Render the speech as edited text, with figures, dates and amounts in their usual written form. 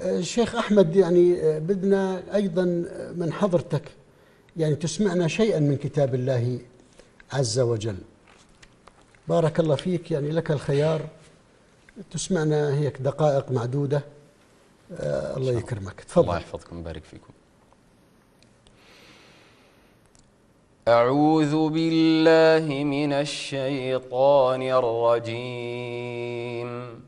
شيخ أحمد، يعني بدنا أيضا من حضرتك يعني تسمعنا شيئا من كتاب الله عز وجل. بارك الله فيك، يعني لك الخيار، تسمعنا هيك دقائق معدودة. الله يكرمك، تفضل. الله يحفظكم ويبارك فيكم. أعوذ بالله من الشيطان الرجيم.